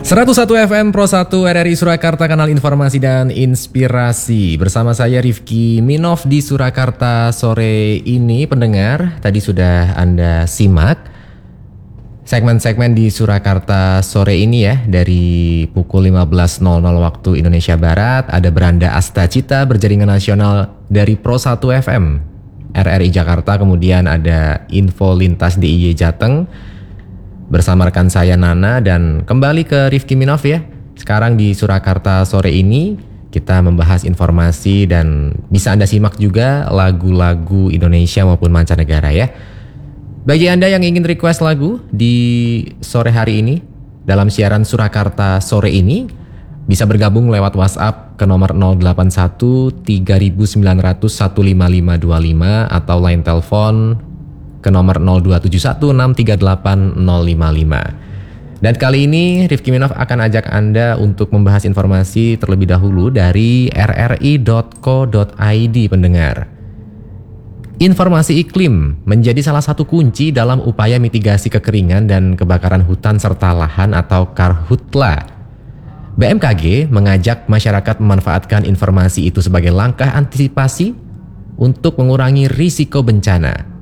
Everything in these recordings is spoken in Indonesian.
101 FM Pro 1 RRI Surakarta, kanal informasi dan inspirasi. Bersama saya Rifki Minov di Surakarta sore ini. Pendengar, tadi sudah Anda simak segmen-segmen di Surakarta sore ini ya. Dari pukul 15.00 waktu Indonesia Barat, ada Beranda Astacita berjaringan nasional dari Pro 1 FM RRI Jakarta. Kemudian ada info lintas DIY Jateng bersama rekan saya Nana, dan kembali ke Rifki Minov ya. Sekarang di Surakarta sore ini kita membahas informasi dan bisa Anda simak juga lagu-lagu Indonesia maupun mancanegara ya. Bagi Anda yang ingin request lagu di sore hari ini dalam siaran Surakarta sore ini, bisa bergabung lewat WhatsApp ke nomor 081 3900 15525 atau line telepon ke nomor 0271638 055. Dan kali ini Rifki Minov akan ajak Anda untuk membahas informasi terlebih dahulu dari rri.co.id, pendengar. Informasi iklim menjadi salah satu kunci dalam upaya mitigasi kekeringan dan kebakaran hutan serta lahan atau Karhutla. BMKG mengajak masyarakat memanfaatkan informasi itu sebagai langkah antisipasi untuk mengurangi risiko bencana.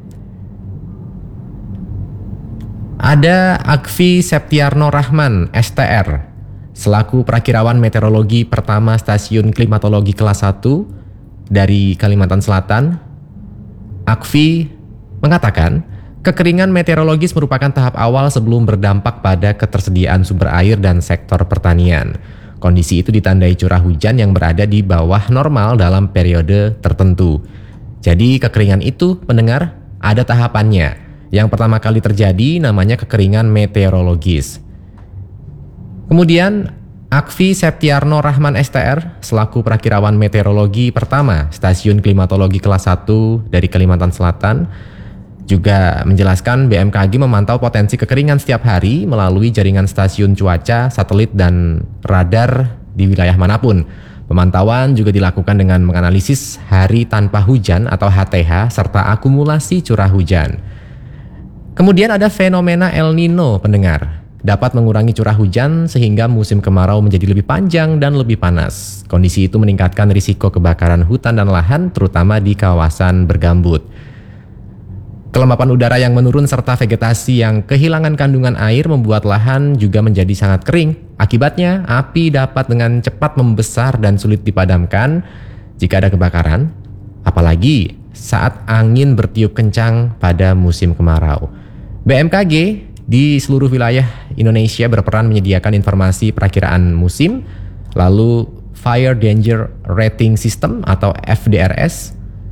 Ada Akfi Septiarno Rahman, STR, selaku Prakirawan Meteorologi Pertama Stasiun Klimatologi Kelas 1 dari Kalimantan Selatan. Akfi mengatakan, kekeringan meteorologis merupakan tahap awal sebelum berdampak pada ketersediaan sumber air dan sektor pertanian. Kondisi itu ditandai curah hujan yang berada di bawah normal dalam periode tertentu. Jadi kekeringan itu, pendengar, ada tahapannya. Yang pertama kali terjadi namanya kekeringan meteorologis. Kemudian Akfi Septiarno Rahman STR selaku Prakirawan Meteorologi Pertama Stasiun Klimatologi Kelas 1 dari Kalimantan Selatan juga menjelaskan BMKG memantau potensi kekeringan setiap hari melalui jaringan stasiun cuaca, satelit, dan radar di wilayah manapun. Pemantauan juga dilakukan dengan menganalisis hari tanpa hujan atau HTH serta akumulasi curah hujan. Kemudian ada fenomena El Nino, pendengar. Dapat mengurangi curah hujan sehingga musim kemarau menjadi lebih panjang dan lebih panas. Kondisi itu meningkatkan risiko kebakaran hutan dan lahan, terutama di kawasan bergambut. Kelembapan udara yang menurun serta vegetasi yang kehilangan kandungan air membuat lahan juga menjadi sangat kering. Akibatnya, api dapat dengan cepat membesar dan sulit dipadamkan jika ada kebakaran, apalagi saat angin bertiup kencang pada musim kemarau. BMKG di seluruh wilayah Indonesia berperan menyediakan informasi perakiraan musim, lalu Fire Danger Rating System atau FDRS,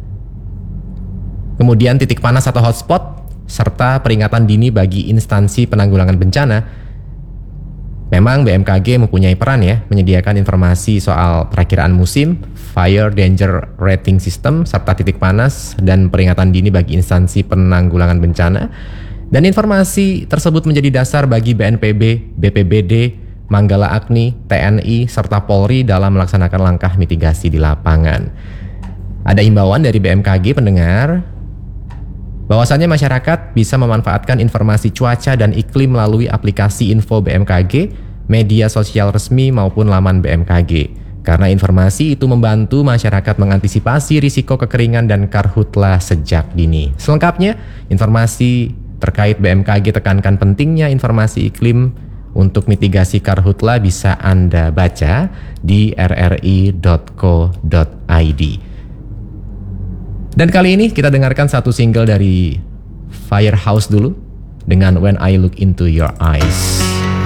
kemudian titik panas atau hotspot, serta peringatan dini bagi instansi penanggulangan bencana. Memang BMKG mempunyai peran ya, menyediakan informasi soal perakiraan musim, Fire Danger Rating System, serta titik panas dan peringatan dini bagi instansi penanggulangan bencana. Dan informasi tersebut menjadi dasar bagi BNPB, BPBD, Manggala Agni, TNI, serta Polri dalam melaksanakan langkah mitigasi di lapangan. Ada imbauan dari BMKG, pendengar, bahwasannya masyarakat bisa memanfaatkan informasi cuaca dan iklim melalui aplikasi info BMKG, media sosial resmi maupun laman BMKG. Karena informasi itu membantu masyarakat mengantisipasi risiko kekeringan dan karhutla sejak dini. Selengkapnya, informasi terkait BMKG tekankan pentingnya informasi iklim untuk mitigasi karhutla bisa Anda baca di rri.co.id. Dan kali ini kita dengarkan satu single dari Firehouse dulu dengan When I Look Into Your Eyes.